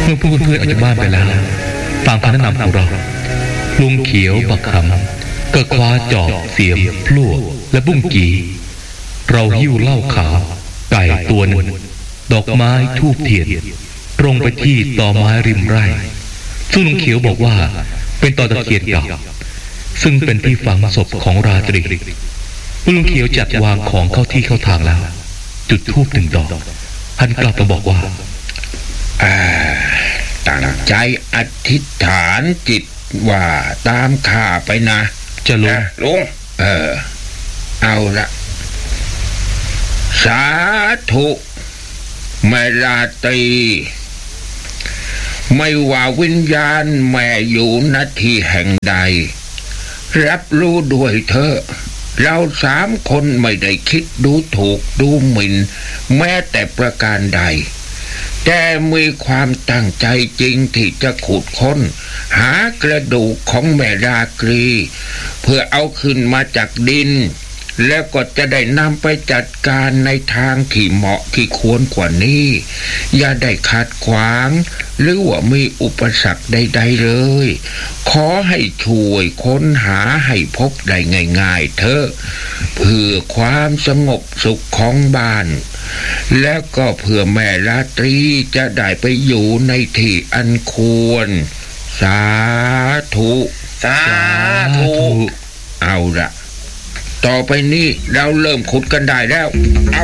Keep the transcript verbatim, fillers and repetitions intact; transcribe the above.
เมื่อพวกเพื่อนออกจากบ้านไปแล้วตามคำแนะนำของเราลุงเขียวบักคำก็คว้าจอบเสียมพลั่วและบุ้งกีเราหิ้วเหล้าขาวไก่ตัวหนึ่งดอกไม้ทูบเทียนตรงไปที่ตอไม้ริมไร่ซึ่งลุงเขียวบอกว่าเป็นตอตะเคียนเก่าซึ่งเป็นที่ฝังศพของราตรีลุงเขียวจัดวางของเข้าที่เข้าทางแล้วจุดธูปหนึ่งดอกหันกลับมาบอกว่าตั้งใจอธิษฐานจิตว่าตามข้าไปนะจะลุงลุงเออเอาละสาธุแม่ราตรีไม่ว่าวิญญาณแม่อยู่ณที่แห่งใดรับรู้ด้วยเถอะเราสามคนไม่ได้คิดดูถูกดูหมิ่นแม้แต่ประการใดแต่มีความตั้งใจจริงที่จะขุดค้นหากระดูกของแม่ราตรีเพื่อเอาขึ้นมาจากดินแล้วก็จะได้นำไปจัดการในทางที่เหมาะที่ควรกว่านี้อย่าได้ขัดขวางหรือว่ามีอุปสรรคใดๆเลยขอให้ช่วยค้นหาให้พบได้ง่ายๆเถอะเพื่อความสงบสุขของบ้านและก็เพื่อแม่ราตรีจะได้ไปอยู่ในที่อันควรสาธุสาธุเอาละต่อไปนี้เราเริ่มขุดกันได้แล้วเอา